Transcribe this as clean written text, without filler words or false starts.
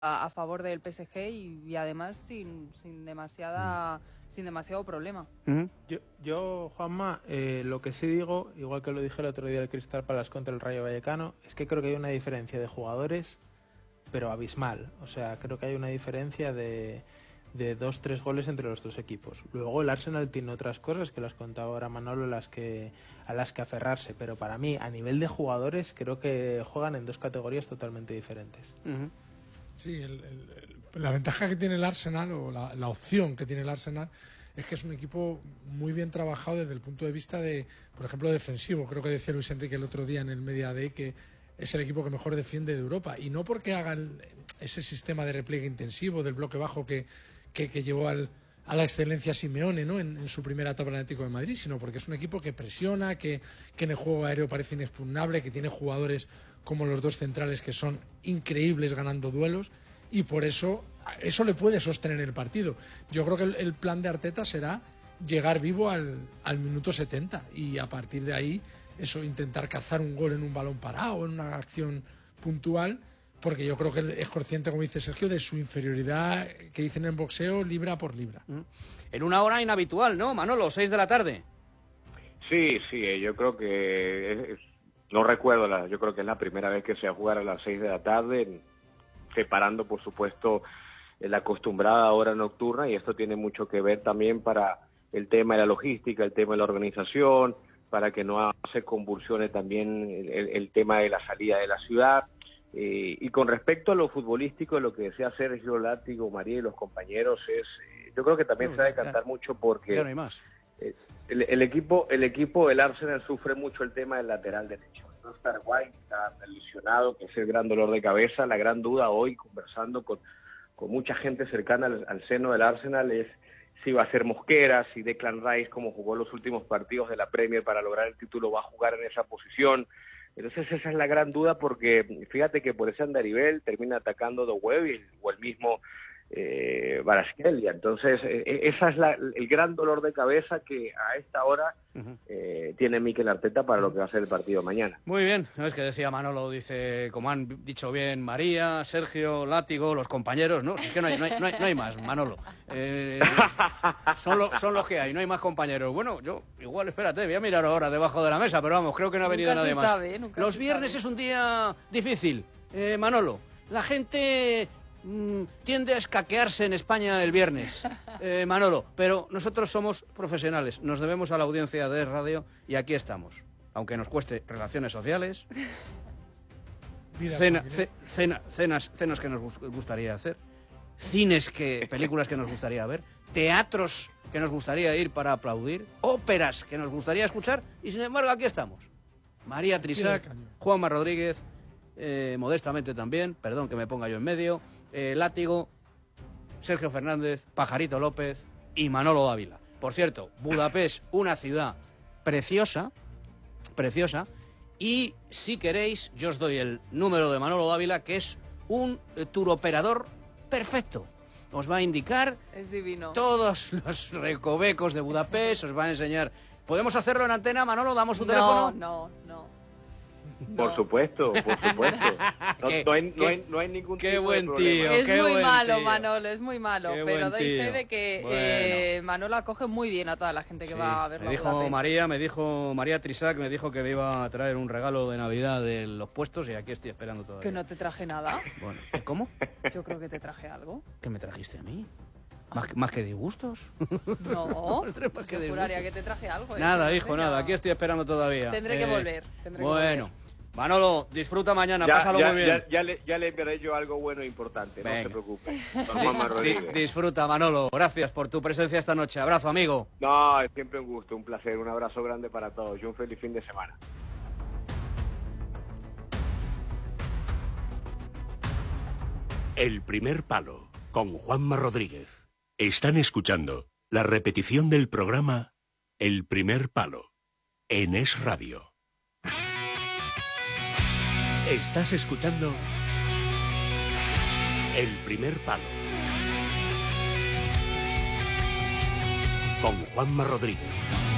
a favor del PSG y además sin demasiado problema. Yo, Juanma, lo que sí digo, igual que lo dije el otro día del Crystal Palace contra el Rayo Vallecano, es que creo que hay una diferencia de jugadores, pero abismal. O sea, creo que hay una diferencia de 2-3 goles entre los dos equipos. Luego el Arsenal tiene otras cosas que las contaba ahora Manolo, a las que aferrarse, pero para mí, a nivel de jugadores, creo que juegan en dos categorías totalmente diferentes. Sí, la ventaja que tiene el Arsenal, o la opción que tiene el Arsenal, es que es un equipo muy bien trabajado desde el punto de vista de, por ejemplo, defensivo. Creo que decía Luis Enrique el otro día en el Media Day que es el equipo que mejor defiende de Europa, y no porque hagan ese sistema de repliegue intensivo del bloque bajo que llevó a la excelencia Simeone, ¿no?, en su primera etapa en el Atlético de Madrid, sino porque es un equipo que presiona, que en el juego aéreo parece inexpugnable, que tiene jugadores como los dos centrales que son increíbles ganando duelos, y por eso le puede sostener el partido. Yo creo que el plan de Arteta será llegar vivo al minuto 70 y a partir de ahí eso, intentar cazar un gol en un balón parado, en una acción puntual, porque yo creo que es consciente, como dice Sergio, de su inferioridad que dicen en boxeo libra por libra. En una hora inhabitual, ¿no, Manolo? 6 de la tarde. Sí, yo creo que no recuerdo, yo creo que es la primera vez que se va a jugar a las 6 de la tarde, separando, por supuesto, la acostumbrada hora nocturna, y esto tiene mucho que ver también para el tema de la logística, el tema de la organización, para que no se convulsione también el tema de la salida de la ciudad. Y con respecto a lo futbolístico, lo que decía Sergio, Látigo, María y los compañeros, yo creo que también se va a decantar mucho porque ya no hay más. El equipo del Arsenal sufre mucho el tema del lateral derecho. No está White, está lesionado, que es el gran dolor de cabeza. La gran duda hoy, conversando con mucha gente cercana al seno del Arsenal, es si va a ser Mosquera, si Declan Rice, como jugó los últimos partidos de la Premier para lograr el título, va a jugar en esa posición. Entonces esa es la gran duda, porque fíjate que por ese andarivel termina atacando De Webb o el mismo Kvaratskhelia. Entonces esa es el gran dolor de cabeza que a esta hora tiene Mikel Arteta para lo que va a ser el partido mañana. Muy bien, no es que decía Manolo, dice, como han dicho bien María, Sergio, Látigo, los compañeros, ¿no? Es que no hay más, Manolo. Son los que hay, no hay más compañeros. Bueno, yo igual, espérate, voy a mirar ahora debajo de la mesa, pero vamos, creo que no ha venido nadie más. Los viernes es un día difícil, Manolo. La gente tiende a escaquearse en España el viernes, Manolo, pero nosotros somos profesionales, nos debemos a la audiencia de radio y aquí estamos, aunque nos cueste relaciones sociales, cenas que nos gustaría hacer, películas que nos gustaría ver, teatros que nos gustaría ir para aplaudir, óperas que nos gustaría escuchar, y sin embargo aquí estamos. María Trisac, Juanma Rodríguez, modestamente también, perdón que me ponga yo en medio, Látigo, Sergio Fernández, Pajarito López y Manolo Dávila. Por cierto, Budapest, una ciudad preciosa, y si queréis, yo os doy el número de Manolo Dávila, que es un turoperador perfecto. Os va a indicar todos los recovecos de Budapest, os va a enseñar. ¿Podemos hacerlo en antena, Manolo? ¿Damos un teléfono? No. Por supuesto. No hay ningún qué tipo buen de tío, problema. Es muy malo, tío. Manolo, es muy malo. Qué pero buen doy fe tío. de que Manolo acoge muy bien a toda la gente que va a verlo. Me dijo María Trisac, me dijo que me iba a traer un regalo de Navidad de los puestos y aquí estoy esperando todavía. Que no te traje nada. Bueno, ¿cómo? Yo creo que te traje algo. ¿Qué me trajiste a mí? ¿Más que disgustos? No, Más que juraría que te traje algo. Nada, hijo, nada. Aquí estoy esperando todavía. Tendré que volver. Manolo, disfruta mañana, pásalo muy bien. Ya le enviaré yo algo bueno e importante, Venga. no se preocupe. Juanma Rodríguez. Disfruta, Manolo. Gracias por tu presencia esta noche. Abrazo, amigo. No, es siempre un gusto, un placer. Un abrazo grande para todos y un feliz fin de semana. El primer palo, con Juanma Rodríguez. Están escuchando la repetición del programa El primer palo, en Es Radio. Estás escuchando El primer palo, con Juanma Rodríguez.